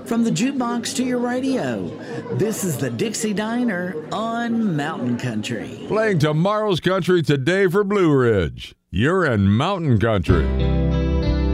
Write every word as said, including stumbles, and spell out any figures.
From the jukebox to your radio, this is the Dixie Diner on Mountain Country. Playing tomorrow's country today for Blue Ridge. You're in Mountain Country.